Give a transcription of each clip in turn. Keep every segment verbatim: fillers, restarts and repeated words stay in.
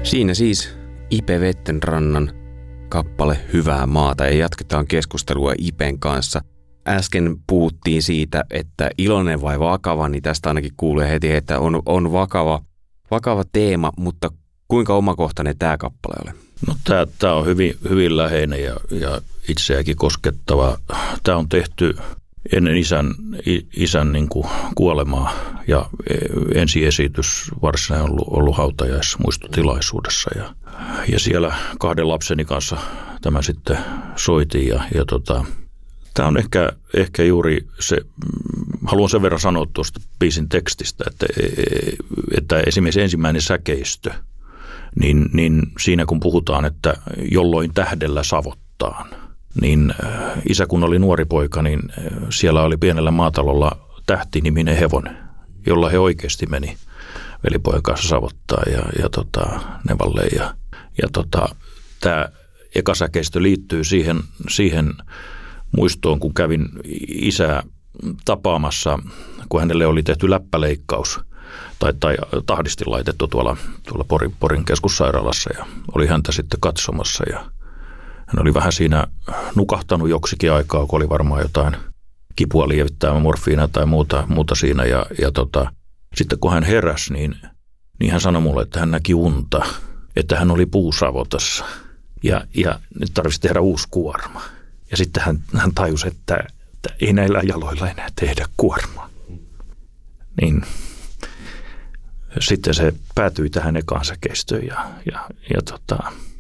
Siinä siis Ipe Vettenrannan kappale Hyvää maata ja jatketaan keskustelua Ipen kanssa. Äsken puhuttiin siitä, että iloinen vai vakava, niin tästä ainakin kuulee heti, että on, on vakava, vakava teema, mutta kuinka omakohtainen tämä kappale oli? No tämä on hyvin, hyvin läheinen ja, ja itseäkin koskettava. Tämä on tehty ennen isän, isän niin kuin kuolemaa ja ensiesitys varsinainen on ollut, ollut hautajaismuistotilaisuudessa. Ja, ja siellä kahden lapseni kanssa tämä sitten soitiin ja, ja tota, tämä on ehkä, ehkä juuri se, haluan sen verran sanoa tuosta biisin tekstistä, että, että esimerkiksi ensimmäinen säkeistö, niin, niin siinä kun puhutaan, että jolloin tähdellä savottaan, niin isä kun oli nuori poika, niin siellä oli pienellä maatalolla Tähti-niminen hevonen, jolla he oikeasti meni velipojan kanssa savottaa ja, ja tota, Nevalle. Ja, ja tota, tämä ekasäkeistö liittyy siihen, siihen muistoon, kun kävin isää tapaamassa, kun hänelle oli tehty läppäleikkaus tai, tai tahdisti laitettu tuolla, tuolla Porin, Porin keskussairaalassa ja oli häntä sitten katsomassa ja hän oli vähän siinä nukahtanut joksikin aikaa, kun oli varmaan jotain kipua lievittää, morfiina tai muuta, muuta siinä. Ja, ja tota, sitten kun hän heräsi, niin, niin hän sanoi mulle, että hän näki unta, että hän oli puusavotassa ja, ja nyt tarvitsisi tehdä uusi kuorma. Ja sitten hän, hän tajusi, että, että ei näillä jaloilla enää tehdä kuormaa. Niin sitten se päätyi tähän ekaan säkeistöön ja, ja, ja tota...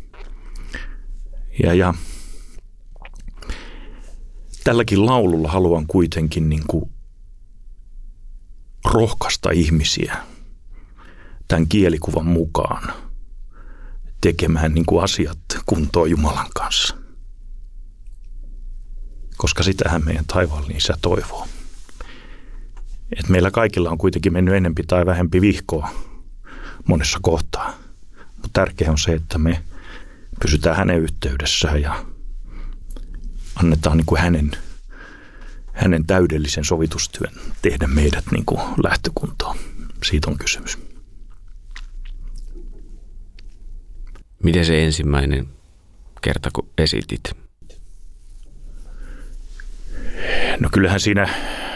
Ja, ja tälläkin laululla haluan kuitenkin niin kuin rohkaista ihmisiä tämän kielikuvan mukaan tekemään niin kuin asiat kuntoon Jumalan kanssa. Koska sitähän meidän taivaallinen Isä toivoo. Et meillä kaikilla on kuitenkin mennyt enempi tai vähempi vihkoa monessa kohtaa. Mutta tärkeää on se, että me pysytään hänen yhteydessään ja annetaan niin kuin hänen, hänen täydellisen sovitustyön tehdä meidät niin kuin lähtökuntoon. Siitä on kysymys. Miten se ensimmäinen kerta, kun esitit? No kyllähän siinä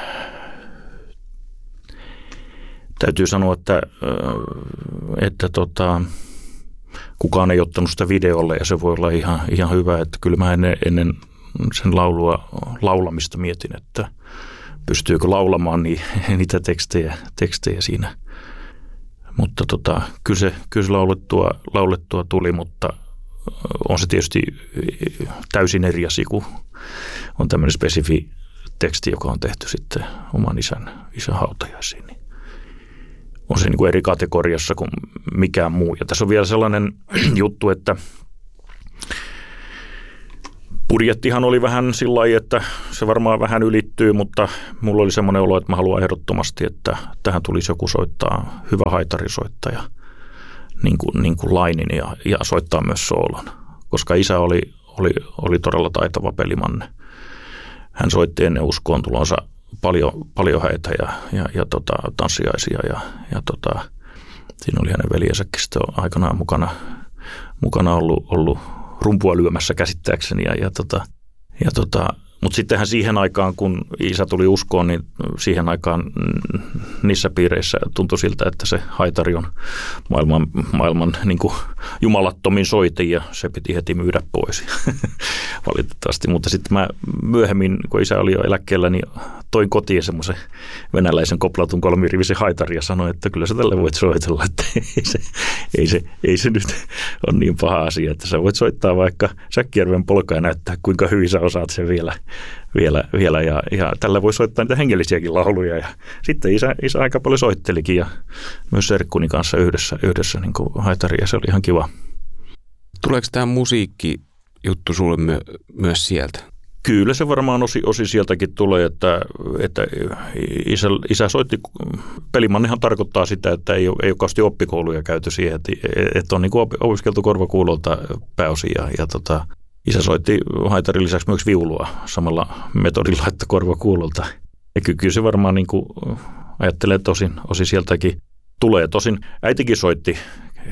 täytyy sanoa, että, että tota, kukaan ei ottanut sitä videolle ja se voi olla ihan, ihan hyvä, että kyllä mä ennen, ennen sen laulua, laulamista mietin, että pystyykö laulamaan niin, niitä tekstejä, tekstejä siinä. Mutta tota, kyllä se, kyllä se laulettua, laulettua tuli, mutta on se tietysti täysin eri asia, kun on tämmöinen spesifi teksti, joka on tehty sitten oman isän, isän hautajaisiin. On se niin kuin eri kategoriassa kuin mikään muu. Ja tässä on vielä sellainen juttu, että budjettihan oli vähän sillä lailla, että se varmaan vähän ylittyy, mutta mulla oli semmoinen olo, että mä haluan ehdottomasti, että tähän tulisi joku soittaa, hyvä haitarisoittaja, niin kuin, niin kuin Lainin ja, ja soittaa myös soolon. Koska isä oli, oli, oli todella taitava pelimanne. Hän soitti ennen uskoon tulonsa paljon, paljon häitä ja, ja, ja tota, tanssiaisia ja, ja tota, siinä oli hänen veljensäkin sitten aikanaan mukana, mukana ollut, ollut rumpua lyömässä käsittääkseni. Ja, ja tota, ja tota, mutta sittenhän siihen aikaan, kun isä tuli uskoon, niin siihen aikaan niissä piireissä tuntui siltä, että se haitari on maailman, maailman niin kuin jumalattomin soitin ja se piti heti myydä pois valitettavasti. Mutta sitten mä myöhemmin, kun isä oli jo eläkkeellä, niin toin kotiin semmoisen venäläisen koplatun kolmirivisen haitari ja sanoin, että kyllä sä tälle voit soitella, että ei se, ei se, ei se nyt ole niin paha asia, että sä voit soittaa vaikka Säkkijärven polkaa ja näyttää, kuinka hyvin sä osaat sen vielä. Vielä, vielä ja, ja tällä voi soittaa niitä hengellisiäkin lauluja. Ja sitten isä, isä aika paljon soittelikin ja myös serkkuni kanssa yhdessä, yhdessä niin kuin haitari ja se oli ihan kiva. Tuleeko tämä musiikkijuttu sulle myö, myös sieltä? Kyllä se varmaan osi, osi sieltäkin tulee, että, että isä, isä soitti, pelimannihan tarkoittaa sitä, että ei ole, ei ole kauheasti oppikouluja käyty siihen, että, että on niin kuin opiskeltu korvakuulolta pääosin ja, ja tota, isä soitti haitarin lisäksi myös viulua samalla metodilla, että korvakuulolta. Ja kyllä se varmaan niin kuin ajattelee, että osin, osin sieltäkin tulee. Tosin äitikin soitti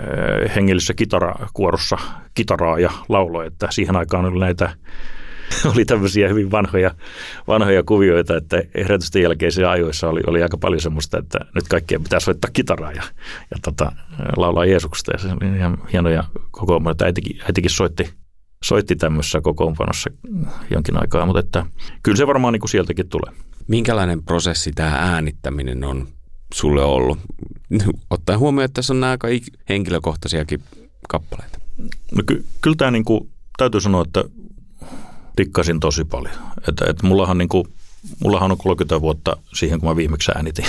hengellisessä kitarakuorossa kitaraa ja lauloi, että siihen aikaan oli näitä, oli tämmöisiä hyvin vanhoja, vanhoja kuvioita, että herätysten jälkeisiä ajoissa oli, oli aika paljon semmoista, että nyt kaikkien pitää soittaa kitaraa ja, ja tota, laulaa Jeesuksesta. Ja se oli ihan hienoja kokoonpanoja. Äitikin, äitikin soitti, soitti tämmöisessä kokoonpanossa jonkin aikaa, mutta että, kyllä se varmaan niin kuin sieltäkin tulee. Minkälainen prosessi tämä äänittäminen on sulle ollut? Ottaen huomioon, että tässä on nämä aika henkilökohtaisiakin kappaleita. No ky- kyllä tämä niin kuin, täytyy sanoa, että tikkasin tosi paljon. Että, että mullahan, niin kuin, mullahan on kolmekymmentä vuotta siihen, kun mä viimeksi äänitin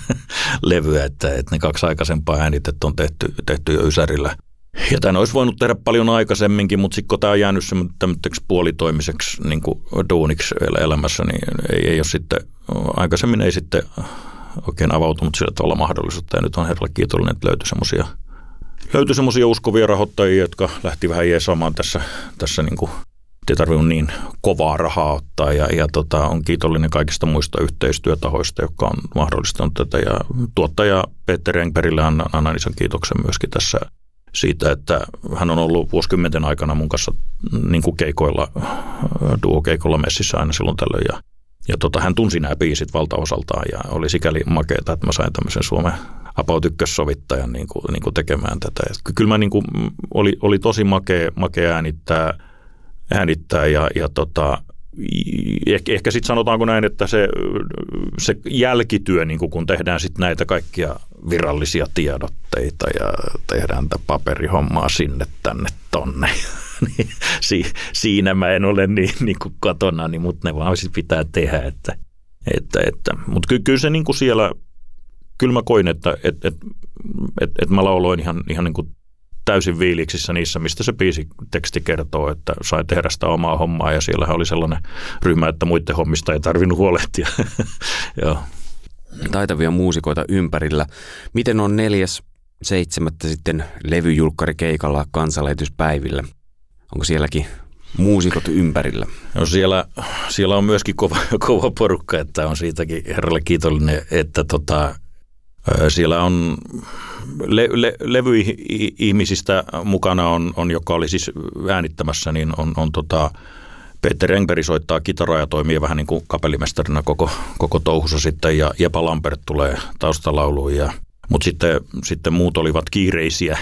levyä, että, että ne kaksi aikaisempaa äänitettä on tehty, tehty jo Ysärillä. Ja tämän olisi voinut tehdä paljon aikaisemminkin, mutta sitten kun tämä on jäänyt tämmöiseksi puolitoimiseksi niin kuin duuniksi elämässä, niin ei, ei ole sitten, aikaisemmin ei sitten oikein avautunut sillä tavalla mahdollisuutta. Ja nyt on herralle kiitollinen, että löytyi semmoisia löytyi semmoisia uskovia rahoittajia, jotka lähti vähän jeesaamaan tässä, tässä niin kuin, ei tarvinnut niin kovaa rahaa ottaa. Ja, ja tota, on kiitollinen kaikista muista yhteistyötahoista, jotka on mahdollistanut tätä. Ja tuottaja Peter Engbergille annan, annan ison kiitoksen myöskin tässä siitä, että hän on ollut vuosikymmenten aikana mun kanssa niin kuin keikoilla, duokeikolla messissä aina silloin tällöin. Ja, ja tota, hän tunsi nämä biisit valtaosaltaan ja oli sikäli makeata, että mä sain tämmöisen Suomen About ykkössovittajan niin kuin, niin kuin tekemään tätä. Ja kyllä mä niin kuin, oli, oli tosi makea, makea äänittää, äänittää ja, ja tota, ehkä, ehkä sitten sanotaanko näin, että se, se jälkityö, niin kun tehdään sitten näitä kaikkia virallisia tiedotteita ja tehdään tätä paperihommaa sinne, tänne, tonne, niin si, siinä mä en ole niin, niin kuin kotona, niin, mutta ne vaan sit pitää tehdä. Että, että, että. Mutta ky, kyllä se niin kuin siellä, kyllä mä koin, että et, et, et, et mä lauloin ihan, ihan niin kuin täysin viiliksissä niissä, mistä se biisiteksti kertoo, että sai tehdä sitä omaa hommaa ja siellähän oli sellainen ryhmä, että muiden hommista ei tarvinnut huolehtia. Joo. Taitavia muusikoita ympärillä. Miten on neljäs seitsemättä sitten levyjulkkarikeikalla Kansanlähetyspäivillä? Onko sielläkin muusikot ympärillä? No siellä, siellä on myöskin kova, kova porukka, että on siitäkin herralle kiitollinen, että tota, siellä on le, le, levyihmisistä mukana, on, on, joka oli siis äänittämässä, niin on, on tota, Peter Engberg soittaa kitaraa ja toimii vähän niin kuin kapellimestarina koko, koko touhussa sitten, ja Jepa Lampert tulee taustalauluun, ja, mutta sitten, sitten muut olivat kiireisiä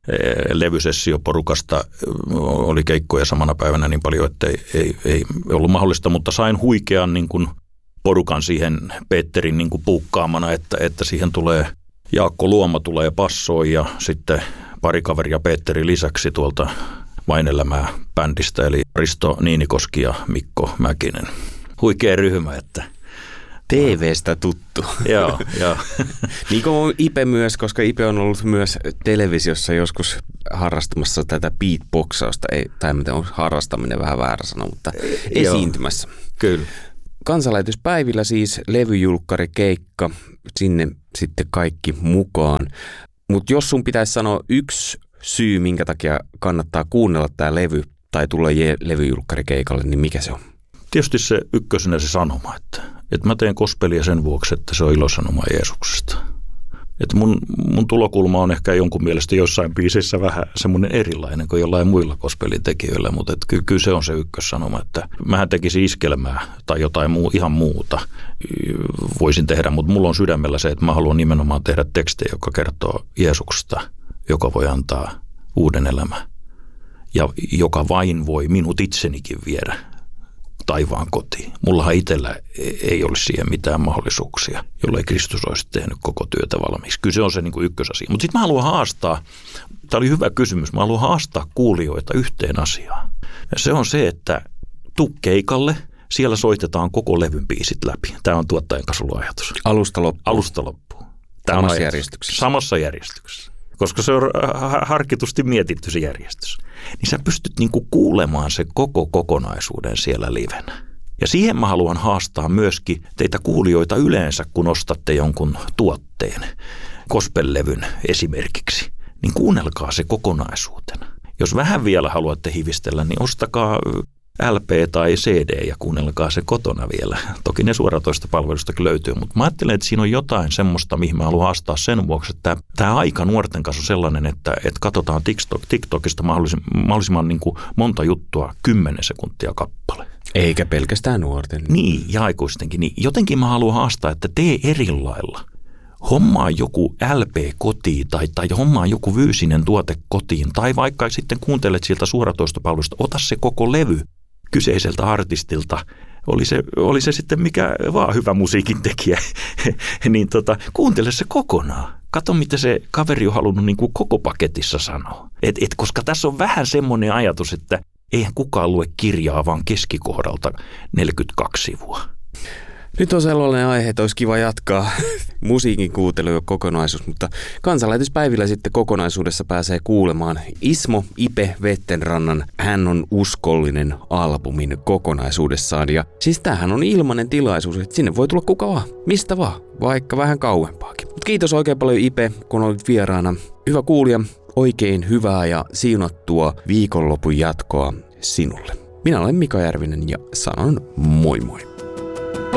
levysessioporukasta, oli keikkoja samana päivänä niin paljon, että ei, ei, ei ollut mahdollista, mutta sain huikean niin kuin porukan siihen Peterin niin kuin puukkaamana, että, että siihen tulee Jaakko Luoma tulee passoon ja sitten pari kaveria Peterin lisäksi tuolta Vainelämää bändistä, eli Risto Niinikoski ja Mikko Mäkinen. Huikea ryhmä, että T V:stä tuttu. Joo, joo. Niin kuin Ipe myös, koska Ipe on ollut myös televisiossa joskus harrastamassa tätä beatboxausta, ei, tai on harrastaminen vähän väärä sana, mutta esiintymässä. Kyllä. Kansanlähetyspäivillä siis levyjulkkarikeikka, sinne sitten kaikki mukaan. Mutta jos sun pitäisi sanoa yksi syy, minkä takia kannattaa kuunnella tämä levy tai tulla je- levyjulkkarikeikalle, niin mikä se on? Tietysti se ykkösenä se sanoma, että, että mä teen gospelia sen vuoksi, että se on ilosanoma Jeesuksesta. Että mun, mun tulokulma on ehkä jonkun mielestä jossain biisissä vähän semmoinen erilainen kuin jollain muilla gospelin tekijöillä, mutta että kyllä, kyllä se on se ykkössanoma, että mähän tekisin iskelmää tai jotain muu, ihan muuta voisin tehdä, mutta mulla on sydämellä se, että mä haluan nimenomaan tehdä tekstejä, joka kertoo Jeesuksesta, joka voi antaa uuden elämän ja joka vain voi minut itsenikin viedä taivaan kotiin. Mullahan itsellä ei olisi siihen mitään mahdollisuuksia, jollei Kristus olisi tehnyt koko työtä valmiiksi. Kyllä se on se niin kuin ykkösasia. Mutta sitten mä haluan haastaa, tämä oli hyvä kysymys, mä haluan haastaa kuulijoita yhteen asiaan. Ja se on se, että tuu keikalle, siellä soitetaan koko levyn biisit läpi. Tämä on tuottajan kanssa ollut ajatus. Alusta loppuun. Alusta loppuun. Samassa järjestyksessä. Samassa järjestyksessä. Koska se on harkitusti mietitty se järjestys. Niin sä pystyt niinku kuulemaan se koko kokonaisuuden siellä livenä. Ja siihen mä haluan haastaa myöskin teitä kuulijoita yleensä, kun ostatte jonkun tuotteen, gospel-levyn esimerkiksi. Niin kuunnelkaa se kokonaisuutena. Jos vähän vielä haluatte hivistellä, niin ostakaa L P tai C D ja kuunnelkaa se kotona vielä. Toki ne suoratoistopalvelustakin löytyy, mutta mä ajattelen, että siinä on jotain semmoista, mihin mä haluan haastaa sen vuoksi, että tämä aika nuorten kanssa on sellainen, että, että katsotaan TikTok, TikTokista mahdollisimman, mahdollisimman niin kuin monta juttua kymmenen sekuntia kappale. Eikä pelkästään nuorten. Niin, ja aikuistenkin. Niin jotenkin mä haluan haastaa, että tee eri lailla. Hommaa joku L P kotiin tai, tai hommaa joku fyysinen tuote kotiin tai vaikka sitten kuuntelet sieltä suoratoistopalvelusta, ota se koko levy kyseiseltä artistilta. Oli se, oli se sitten mikä vaan hyvä musiikin tekijä, niin tota, kuuntele se kokonaan. Kato, mitä se kaveri on halunnut niin kuin koko paketissa sanoa. Et, et, koska tässä on vähän semmoinen ajatus, että eihän kukaan lue kirjaa vaan keskikohdalta neljäkymmentäkaksi sivua. Nyt on sellainen aihe, että olisi kiva jatkaa musiikin kuuntelu ja kokonaisuus, mutta kansanlähetyspäivillä sitten kokonaisuudessa pääsee kuulemaan Ismo Ipe Vettenrannan Hän on uskollinen albumin kokonaisuudessaan. Ja siis tämähän on ilmainen tilaisuus, että sinne voi tulla kuka vaan, mistä vaan, vaikka vähän kauempaakin. Mut kiitos oikein paljon Ipe, kun olit vieraana. Hyvä kuulija, oikein hyvää ja siunattua viikonlopun jatkoa sinulle. Minä olen Mika Järvinen ja sanon moi moi.